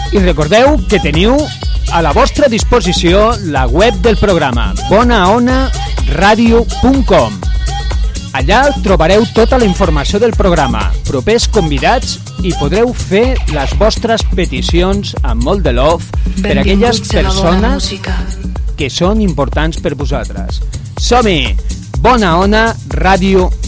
I recordeu que teniu a la vostra disposició la web del programa, bonaonaradio.com. Allà trobareu tota la informació del programa, propers convidats i podreu fer les vostres peticions amb molt de love per a aquelles persones que són importants per vosaltres. Som-hi! Bonaonaradio.com.